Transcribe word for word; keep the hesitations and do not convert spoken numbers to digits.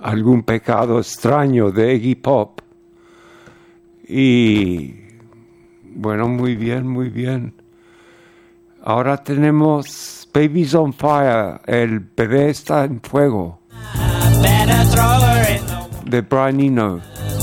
algún pecado extraño de Iggy Pop. Y bueno, muy bien, muy bien. Ahora tenemos Baby's on Fire, el bebé está en fuego, de Brian Eno.